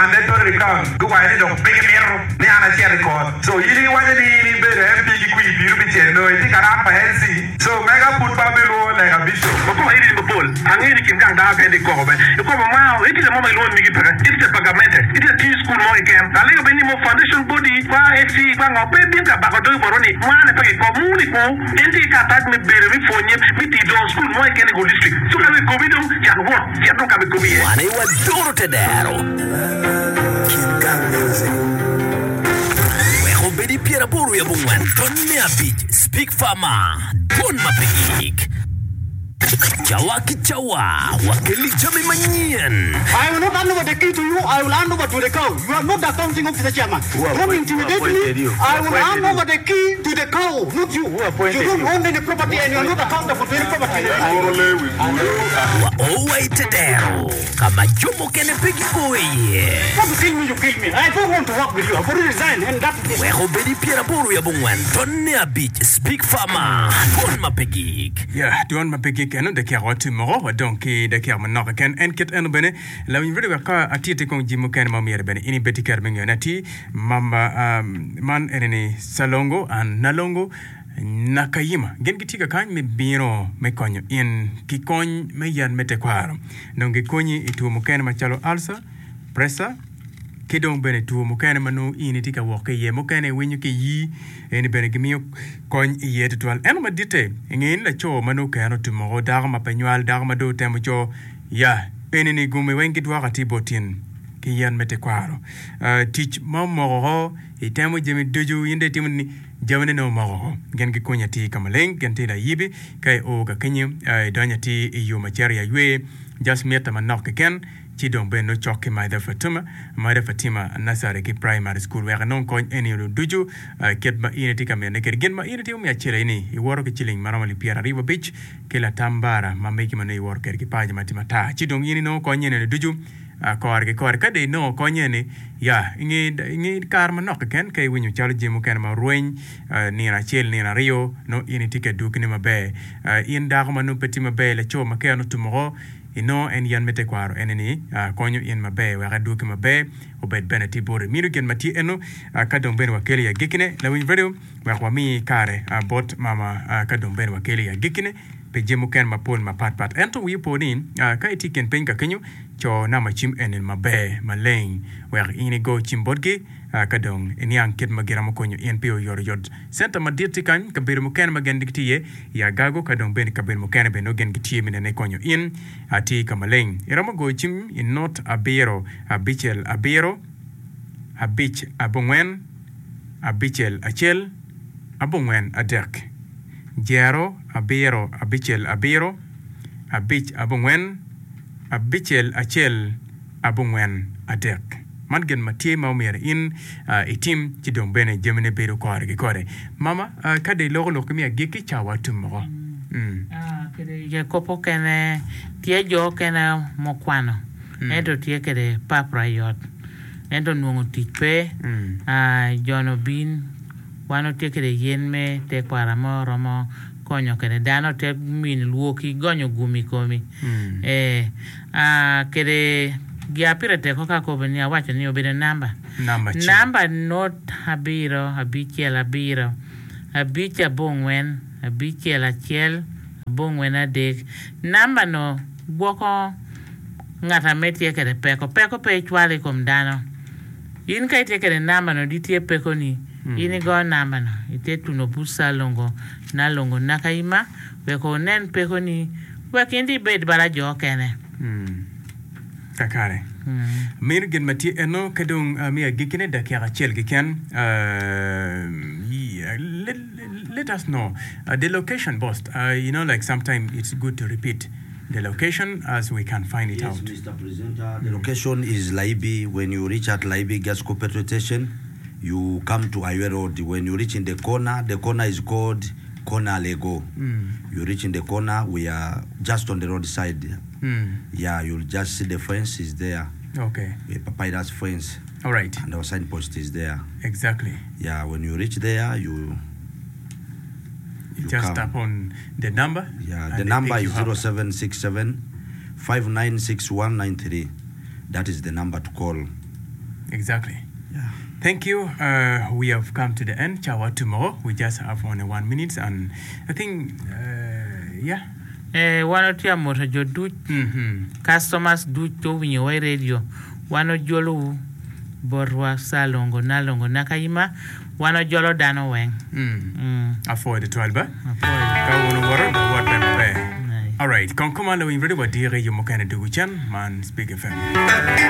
mandatory account go why don't make a mirror ne ana share record so yini waje ni be MP ki ku biru bi cheno ti kara pa hensi so mega put babelo like a bishop ko iri ko pol angiri kin kan da be ko be ko ma iti le mo mai lo mi ki pera iti pagamento iti ti school mo ikem ale ko beni mo foundation body kwa FC kwa ngope bin ka ba ko do boroni mane pe ko muni ko enti ka tag me bere mi fonye mi ti do school mo ikem go district so ka be ko bidum ya no ya no ka be ko bi wane wa doro tedero weho bedi piera boru ya bungwan tonne abit speak farmer don mapik Jawa Kichawa, Wakeli Jami Manyan. I will not hand over the key to you, I will hand over to the cow. You are not the accounting officer, chairman. Don't intimidate me. I will hand over the key to the cow, not you. You don't own any property and you are not accountable for any property. Oh, wait there. Kama Jomo Kene Piggy Boy. Come to kill me, you kill me. I don't want to work with you. I've already resigned and that is it. Weho Bedi Piera Boru Yabungwan, Tonne Beach, Speak Farmer, Don Mapigik. Yeah, Don Mapigik. De carotte moro donc de car manor ken enquête en bene la une vidéo ka atite kon jimu ken mamere bene ini beti ker bengi nati mamba man eneni salongo an nalongo nakayima gen gitiga kan me biro me konyo in ki kon me yan mete kwaro donc konyi itu mo ken ma chalo alsa pressa kedong bene tu mo ken manu ini tika woke ye mo ken winyu ke yi eni bene gimio kon ye tual en ma dite ngin la cho manu kano tu mo darma penyal darma do temo cho ya eni ni gumi wengi dwa ati botin ki yan mete kwaro teach mamoro itemo jemi doju inde timni jamane no maro gen gi konya ti kamaleng gen ti la yibi kai o ga kenyu donya ti yu macharia ywe just meta manok ken ci don ben no chokke maida Fatima nasare ki primary school we non ko eni lo duju ket ma initi kam ne ker gen ma initi mi achire ni I woro ki chiling maramali Piera River Beach ke la tambara ma meki ma ne woro ker ki paja matimata ci don yini no ko nyene duju kor kade no ko nyene ya ingi karma no ken kai winyu chalo jimu ken ma rueny ni na chel ni na rio no initi ke dukni ma be in da ma no peti ma be le cho ma ke no tumoro ino en yan mete kwaro eneni konyo yen mabe wa gaduki mabe obed beneti bore miru gen mati eno kadon ben wakeli ya gikine la win video wa kwami kare bot mama kadon ben wakeli ya gikine pe jemu ken mapol mapat ento wi ponin ka itiken penka kenyu cho na machim enen mabe maleng wa ini go chimbodge kadong eniang kit magira mo konyo NPO yod senta madirti kan kabir mo ken magen diktiye ya gago kadong ben kabir mo ken ben ogen gitiye minene konyo in ati kamaleng iramo go chim in not abero abichel abero abich abongwen abichel achel abongwen adek jero abero abichel abero abich abongwen abichel achel abongwen adek man gen matie mawmer in itim ci don bene jemene beru kore mama kade logo kemi ageki chawa tumo kede je kopo kene tie jo kene mokwano edo tie kede papra yot edo nungu tikpe jono bin wano tie kede yenme te kwara romo konyo kede dano te min luoki gonyo gumi komi kede giapire te koka ko benia wacho ni obedo namba not abiro abichiel abiro abicha bongwen abichiel achiel bongwen adek namba no gwoko ngata metie kede peko pe chwali kom dano in kai te kede namba no ditie peko ni ini go namba no ite tuno busa longo nakaima weko nen peko ni wekindi bed bara jo kene kakare mir gen mati eno kadung mi agikine da kya chel gikan let us know the location boss like sometimes it's good to repeat the location as we can find it out. Mr. Presenter, the location is Laibi. When you reach at Laibi Gas Petrol Station, you come to Highway Road. When you reach in the corner is called Corner Lego. You reach in the corner, we are just on the roadside. Yeah, you'll just see the fence is there. Okay. Papayas fence. All right. And our signpost is there. Exactly. Yeah, when you reach there, you just tap on the number. Yeah, the number is 0767 596193. That is the number to call. Exactly. Yeah. Thank you. We have come to the end. Chawa tomorrow. We just have only 1 minute, and I think, yeah. One or two more jo do customers do to win your radio. One of jolo borwa salongo nalongo nakaima. One of jolo dano wang. Afford the 12. All right. Come on, we ready. What dear you can do? Man, speak FM.